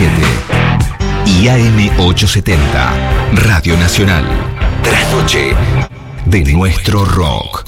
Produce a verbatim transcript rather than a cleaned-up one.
siete y A M ochocientos setenta, Radio Nacional. Trasnoche de nuestro rock.